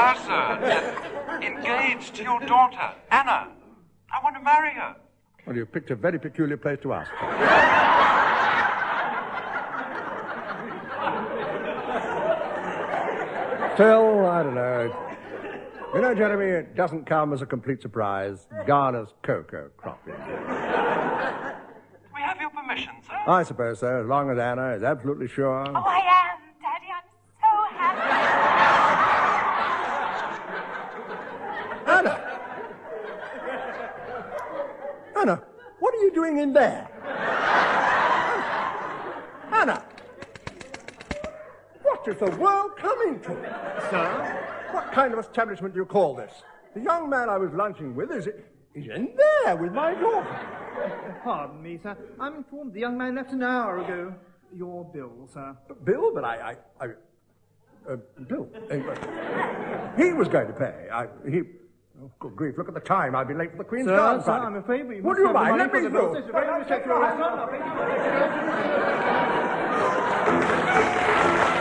No, sir. Engaged to your daughter, Anna. I want to marry her. Well, you've picked a very peculiar place to ask. Still, I don't know. You know, Jeremy, it doesn't come as a complete surprise. Garner's cocoa cropping. We have your permission, sir? I suppose so, as long as Anna is absolutely sure. Oh, I am, Daddy. I'm so happy. Anna! Anna, what are you doing in there? Anna! What is the world coming to? Sir? What kind of establishment do you call this? The young man I was lunching with is in there with my daughter. Pardon me, sir. I'm informed the young man left an hour ago. Your bill, sir. Bill? But Bill. He was going to pay. Oh, good grief, look at the time. I'll be late for the Queen's Garden Sir, Party. I'm afraid we What do you mind? Let me through. Very respectful.